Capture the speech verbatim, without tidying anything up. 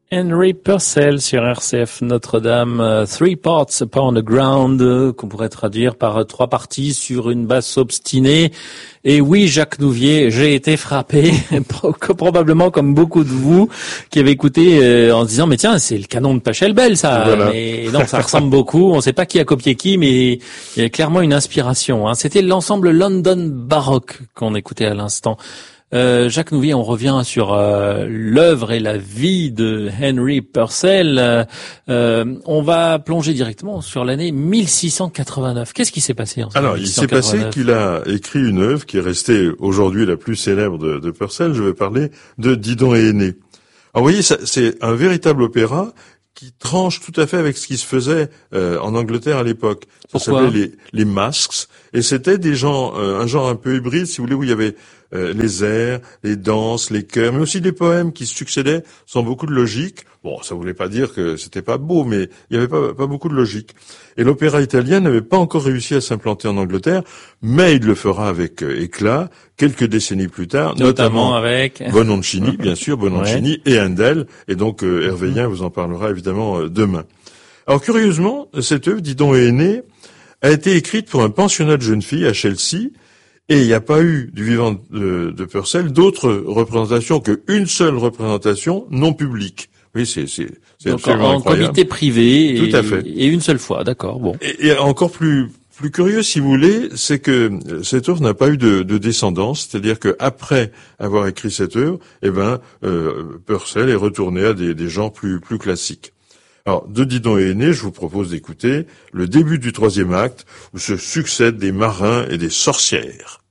Henry Purcell sur R C F Notre-Dame, uh, Three Parts Upon the Ground, euh, qu'on pourrait traduire par euh, trois parties sur une basse obstinée. Et oui, Jacques Nouvier, j'ai été frappé, probablement comme beaucoup de vous, qui avez écouté euh, en se disant, mais tiens, c'est le canon de Pachelbel, ça. Voilà. Mais non, ça ressemble beaucoup. On ne sait pas qui a copié qui, mais il y a clairement une inspiration. Hein. C'était l'ensemble London Baroque qu'on écoutait à l'instant. Euh, Jacques Nouvier, on revient sur euh, l'œuvre et la vie de Henry Purcell. Euh, euh, on va plonger directement sur l'année mille six cent quatre-vingt-neuf. Qu'est-ce qui s'est passé en Alors, il s'est passé qu'il a écrit une œuvre qui est restée aujourd'hui la plus célèbre de, de Purcell. Je vais parler de Didon et Aîné. Alors, vous voyez, ça, c'est un véritable opéra qui tranche tout à fait avec ce qui se faisait euh, en Angleterre à l'époque. Ça s'appelait les, les Masques, et c'était des gens, euh, un genre un peu hybride, si vous voulez, où il y avait euh, les airs, les danses, les chœurs, mais aussi des poèmes qui se succédaient sans beaucoup de logique. Bon, ça voulait pas dire que c'était pas beau, mais il y avait pas, pas beaucoup de logique. Et l'opéra italien n'avait pas encore réussi à s'implanter en Angleterre, mais il le fera avec euh, éclat quelques décennies plus tard, notamment, notamment avec Bononcini, bien sûr, Bononcini ouais. et Handel, et donc euh, Hervé Yen vous en parlera évidemment euh, demain. Alors curieusement, cette œuvre, Didon et Aîné, a été écrite pour un pensionnat de jeunes filles à Chelsea, et il n'y a pas eu, du vivant de, de Purcell, d'autres représentations qu'une seule représentation non publique. Oui, c'est, c'est, c'est donc absolument en incroyable. Comité privé. Et, tout à fait. Et une seule fois, d'accord, bon. Et, et encore plus, plus curieux, si vous voulez, c'est que cette œuvre n'a pas eu de, de descendance, c'est-à-dire que après avoir écrit cette œuvre, eh ben, euh, Purcell est retourné à des, des genres plus, plus classiques. Alors, de Didon et Aîné, je vous propose d'écouter le début du troisième acte, où se succèdent des marins et des sorcières.